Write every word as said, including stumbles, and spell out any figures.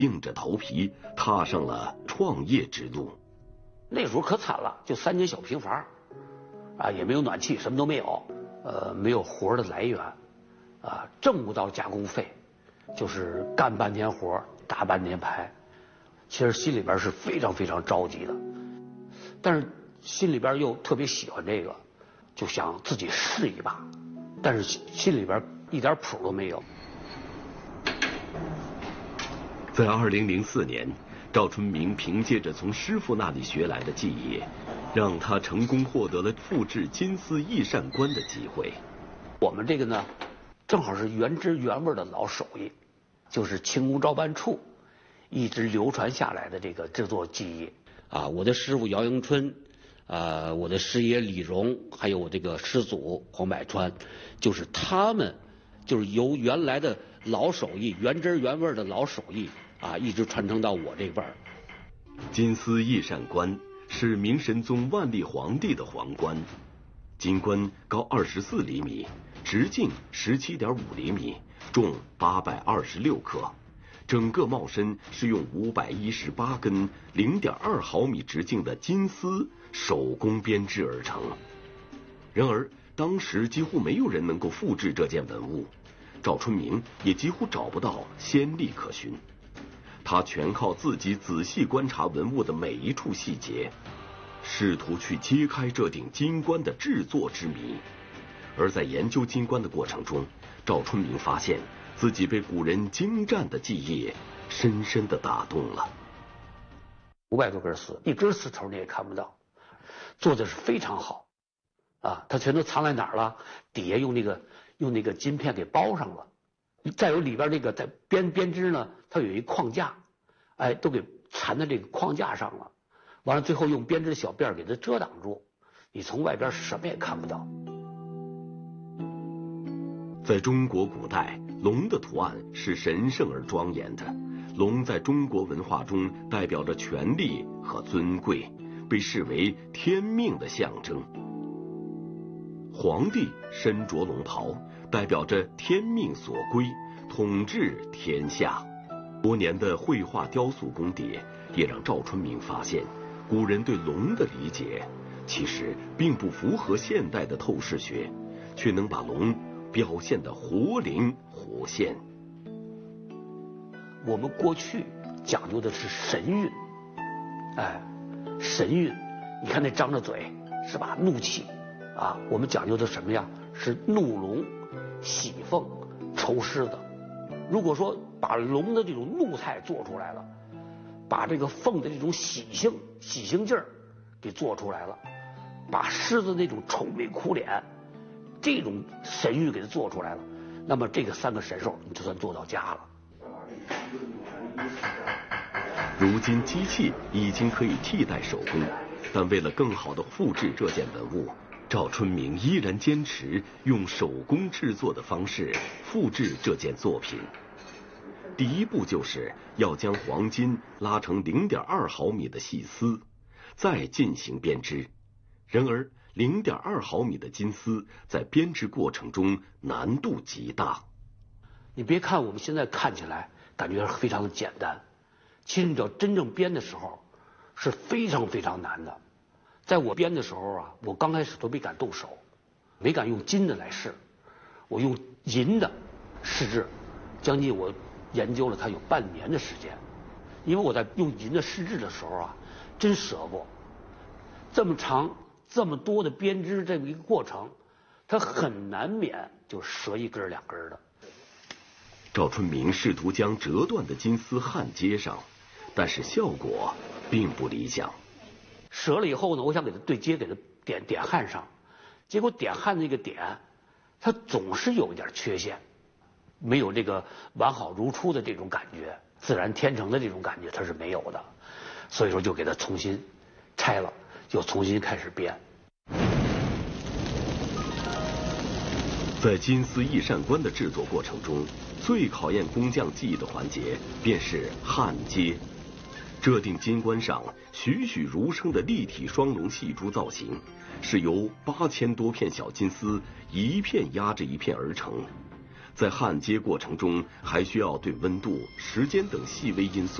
硬着头皮踏上了创业之路。 那时候可惨了，就三间小平房，啊，也没有暖气，什么都没有，呃，没有活的来源，啊，挣不到加工费，就是干半天活打半天牌，其实心里边是非常非常着急的，但是心里边又特别喜欢这个，就想自己试一把，但是心里边一点谱都没有。 在二零零四年，赵春明凭借着从师傅那里学来的技艺，让他成功获得了复制金丝翼扇冠的机会。 我们这个呢，正好是原汁原味的老手艺，就是清宫照办处一直流传下来的这个制作技艺啊。我的师傅姚迎春，啊，我的师爷李荣，还有我这个师祖黄百川，就是他们，就是由原来的老手艺、原汁原味的老手艺啊，一直传承到我这辈儿。 金丝翼扇冠是明神宗万历皇帝的皇冠，金冠高二十四厘米，直径十七点五厘米，重八百二十六克。整个帽身是用五百一十八根零点二毫米直径的金丝手工编织而成。然而，当时几乎没有人能够复制这件文物，赵春明也几乎找不到先例可循。他全靠自己仔细观察文物的每一处细节，试图去揭开这顶金冠的制作之谜。而在研究金冠的过程中，赵春明发现自己被古人精湛的技艺深深地打动了。 五百多根丝，一根丝头你也看不到，做的是非常好啊！它全都藏在哪儿了？底下用那个用那个金片给包上了，再有里边那个在编编织呢，它有一框架，哎，都给缠在这个框架上了。完了，最后用编织的小辫给它遮挡住，你从外边什么也看不到。 在中国古代，龙的图案是神圣而庄严的。龙在中国文化中代表着权力和尊贵，被视为天命的象征。皇帝身着龙袍，代表着天命所归，统治天下。多年的绘画雕塑功底也让赵春明发现，古人对龙的理解其实并不符合现代的透视学，却能把龙表现得活灵活现。 我们过去讲究的是神韵，哎，神韵，你看那张着嘴是吧？怒气啊，我们讲究的什么呀？是怒龙、喜凤、抽狮子。如果说把龙的这种怒态做出来了，把这个凤的这种喜性、喜性劲儿给做出来了，把狮子那种愁眉苦脸这种神韵给它做出来了，那么这个三个神兽你就算做到家了。 如今机器已经可以替代手工，但为了更好地复制这件文物，赵春明依然坚持用手工制作的方式复制这件作品。第一步就是要将黄金拉成零点二毫米的细丝，再进行编织。然而零点二毫米的金丝在编织过程中难度极大。 你别看我们现在看起来感觉非常的简单，其实你要真正编的时候是非常非常难的。在我编的时候啊，我刚开始都没敢动手，没敢用金的来试，我用银的试制，将近我研究了它有半年的时间。因为我在用银的试制的时候啊，真折过，这么长这么多的编织这么一个过程，它很难免就折一根两根的。 赵春明试图将折断的金丝焊接上，但是效果并不理想。 折了以后呢，我想给它对接，给它点点焊上，结果点焊那个点，它总是有一点缺陷，没有这个完好如初的这种感觉，自然天成的这种感觉它是没有的，所以说就给它重新拆了，又重新开始编。 在金丝翼扇冠的制作过程中，最考验工匠技艺的环节便是焊接。这顶金冠上栩栩如生的立体双龙细珠造型，是由八千多片小金丝一片压着一片而成。 在焊接过程中还需要对温度、时间等细微因素